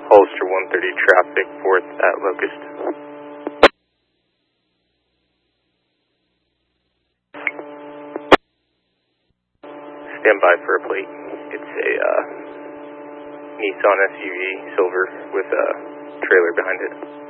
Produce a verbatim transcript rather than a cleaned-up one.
Hollister one thirty traffic, fourth at Locust. Stand by for a plate. It's a uh, Nissan S U V, silver, with a trailer behind it.